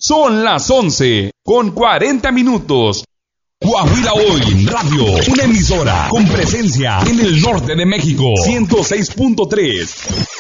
Son las 11:40. Coahuila Hoy Radio, una emisora con presencia en el norte de México. 106.3.